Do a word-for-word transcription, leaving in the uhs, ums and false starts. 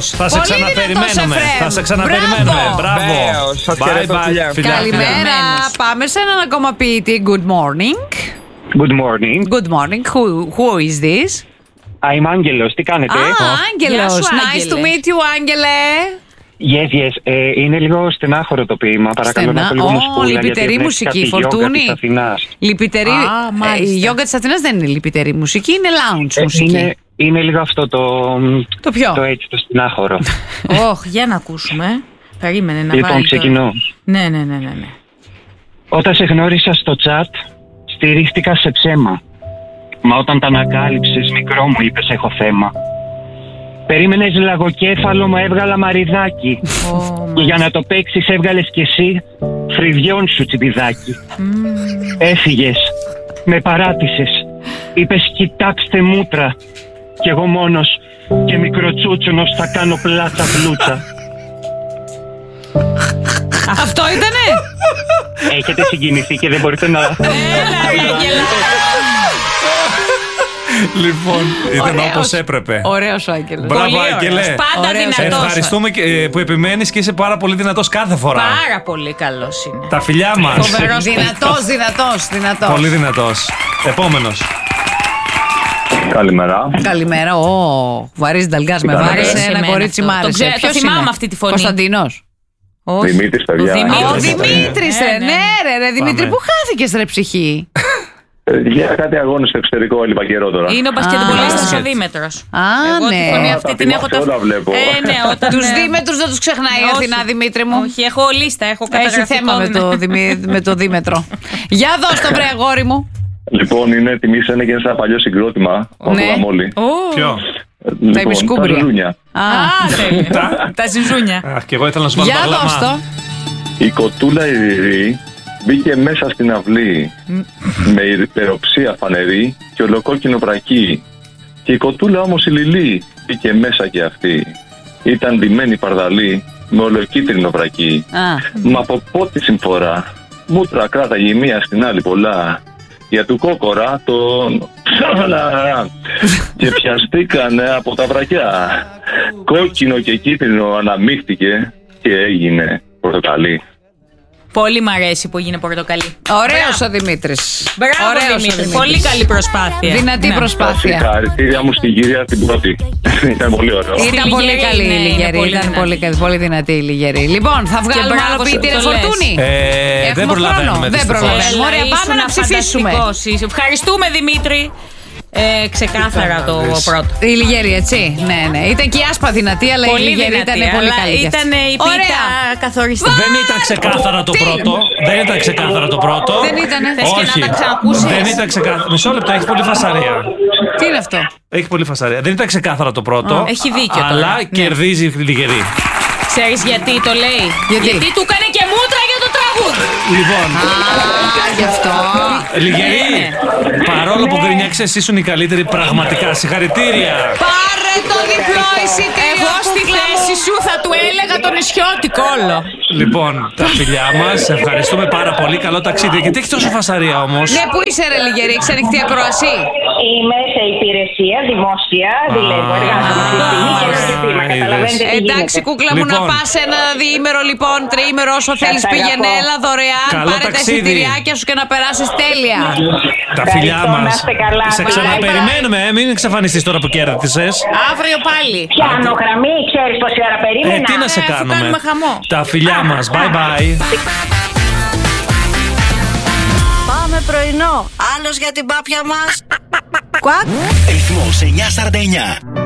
δυνατός. Θα σε ξαναπεριμένουμε. Θα σε ξαναπεριμένουμε. Μπράβο. Bye bye. Καλημέρα. Πάμε σε έναν ακόμα ποιητή. Good morning. Good morning. Good morning. Who, who is this? I'm Άγγελος. Τι κάνετε? Ah, Άγγελος. Nice to meet you, Άγγελε. Yes, yes. Ε, είναι λίγο στενάχωρο το ποίημα. Παρακαλώ να πω λίγο μουσικούλα. Λυπητερή μουσική, Φορτούνη. Λυπητερή. Ah, η γιόγκα της Αθηνάς δεν είναι λυπητερή μουσική, είναι lounge ε, μουσική. Είναι, είναι λίγο αυτό το. Το ποιο? Το έτσι, το στενάχωρο. Όχ, για να ακούσουμε. Περίμενε να λοιπόν, βάλει. ξεκινώ. Το... Ναι, ναι, ναι, ναι, ναι. Όταν σε γνώρισα στο chat, στηρίχτηκα σε ψέμα. Μα όταν τα ανακάλυψες, μικρό μου είπες έχω θέμα. Περίμενες λαγοκέφαλο, μα έβγαλα μαριδάκι. Oh, και για να το παίξεις έβγαλες κι εσύ φρυδιόν σου τσιμπιδάκι. Mm. Έφυγες, με παράτησες. Είπες κοιτάξτε μούτρα. Κι εγώ μόνος και μικροτσούτσουνος θα κάνω πλάτσα πλούτσα. Αυτό ήτανε? Έχετε συγκινηθεί και δεν μπορείτε να... Λοιπόν, ήταν όπως έπρεπε. Ωραίος ο Άγγελος. Μπράβο, Άγγελε. Πάντα δυνατός. Ευχαριστούμε που επιμένεις και είσαι πάρα πολύ δυνατός κάθε φορά. Πάρα πολύ καλός είναι. Τα φιλιά μας. Δυνατός, δυνατός, δυνατός. Πολύ δυνατός. Επόμενος. Καλημέρα. Καλημέρα. Ω, βαρύς Νταλγκάς. Με βάρεσε ένα κορίτσι, μ' άρεσε. Ποιος θυμάμαι αυτή τη φωνή? Κωνσταντίνος. Δημήτρης, παιδιά. Ο Δημήτρης, ρε, ναι, ρε, ρε, Δημήτρη, πού χάθηκες, ρε, ψυχή? Για κάτι αγώνες στο εξωτερικό έλειπα καιρό τώρα. Είναι ο μπασκετμπολίστας ο Δήμετρος. Α, ναι. Εγώ τη φωνή αυτή την έχω. Όλα βλέπω. Ε, ναι, όταν... Τους Δήμετρους δεν τους ξεχνάει η Αθηνά, Δημήτρη μου. Όχι, έχω λίστα, έχω καταγραφεί. Έχει θέμα με το, με το Δήμετρο. Για δώσ' το, βρε αγόρι μου. Λοιπόν, είναι τιμή σε ένα και ένα παλιό συγκρότημα. Ναι. Ποιο? Τα ημισκούμπρια. Τα ζουζούνια. Α, τα ζουζούνια. Αχ, και εγώ ήθελα να σου βάλω τα γλαμμά. Για δώσ' το. Η κοτούλα η Ριρή μπήκε μέσα στην αυλή με υπεροψία φανερή και ολοκόκκινο βρακί. Και η κοτούλα όμως η Λιλή μπήκε μέσα και αυτή. Ήταν ντυμένη παρδαλή με ολοκίτρινο βρακί. Μα από πότε συμφορά, μούτρα κράταγε η μία στην άλλη πολλά. Για του κόκορα τον... και πιαστήκανε από τα βρακιά. Κόκκινο και κίτρινο αναμίχθηκε και έγινε πορτοκαλί. Πολύ μ' αρέσει που έγινε πορτοκαλί. Ωραίος ο Δημήτρης. Μπράβο, Ωραίος Δημήτρη. Πολύ καλή προσπάθεια. Δυνατή ναι. προσπάθεια. Συγχαρητήρια μου στην κυρία την πρώτη. Ήταν πολύ ωραίο. Ήταν πολύ καλή η Λιγερή. Ήταν πολύ, πολύ δυνατή η Λιγερή. Λοιπόν, θα βγάλουμε άλλο ποιητή, ρε Φορτούνη. Ε, δεν προλαβαίνουμε. Δεν προλαβαίνουμε. Ωραία, πάμε να ψηφίσουμε. Ευχαριστούμε, Δημήτρη. Ε, ξεκάθαρα το πρώτο. Η Λιγέρη, έτσι. Ναι, ναι. Ήταν και η Άσπα δυνατή, αλλά πολύ η Λιγέρη ήταν πολύ καλή. Ήταν η πίτα καθοριστική. Δεν ήταν ξεκάθαρα το πρώτο. Δεν ήταν ξεκάθαρα το πρώτο. Δεν ήταν. Όχι. Να τα ξανακούσεις. Δεν ήταν ξεκάθαρα. Μισό λεπτό, έχει πολύ φασαρία. Τι είναι αυτό? Έχει πολύ φασαρία. Δεν ήταν ξεκάθαρα το πρώτο. Oh, έχει δίκιο. Αλλά τώρα. κερδίζει η Λιγερή. Ξέρεις γιατί το λέει? Γιατί? Γιατί του έκανε και μούτρα για το τραγούδι. Λοιπόν. Α, γι' αυτό. Λιγερή, παρόλο που γκρινιάξες, εσύ ήσουν η καλύτερη, πραγματικά. Συγχαρητήρια. Πάρε το διπλό εισιτήριο. Εγώ στη θέση σου θα του έλεγα τον Ισιώτικο όλο. Λοιπόν, τα φιλιά μας, ευχαριστούμε πάρα πολύ. Καλό ταξίδι. Γιατί έχει τόσο φασαρία όμως? Ναι, πού είσαι, ρε Λιγερή, έχεις ανοιχτή ακροασία? Είμαι σε υπηρεσία δημόσια, δουλεύω, εργάζομαι στη στιγμή και στο κλίμα. Καταλαβαίνετε τι γίνεται. Εντάξει, κούκλα μου, να πας ένα διήμερο, λοιπόν, τριήμερο, όσο θέλεις, πήγαινε, έλα δωρεάν. Πάρε τα εισιτηριάκια σου και να περάσεις τέλεια. Τα φιλιά μας. Σε ξαναπεριμένουμε, ε, μην εξαφανιστείς τώρα που κέρδισες. Αύριο πάλι. Πιάνω γραμμή, ξέρεις πόση ώρα περίμενα. Ε, τι να σε κάνουμε. κάνουμε χαμό. Τα φιλιά μας. Bye bye. Πάμε πρωινό. Άλλος για την πάπια μας. Κουακ. Ρυθμός εννιακόσια σαράντα εννιά.